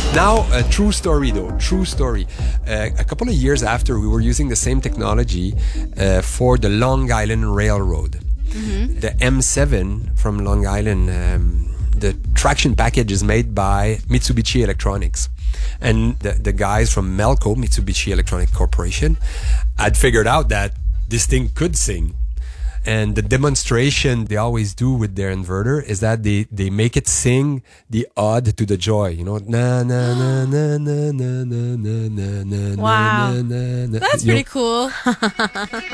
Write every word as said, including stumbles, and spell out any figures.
Now, a true story though, true story. Uh, a couple of years after, we were using the same technology uh, for the Long Island Railroad. Mm-hmm. The M seven from Long Island, um, the traction package is made by Mitsubishi Electronics. And the, the guys from Melco, Mitsubishi Electronic Corporation, had figured out that this thing could sing. And the demonstration they always do with their inverter is that they, they make it sing the ode to the joy. You know, na na na na na na na na na na. Wow. na, na, na. That's You pretty know, cool.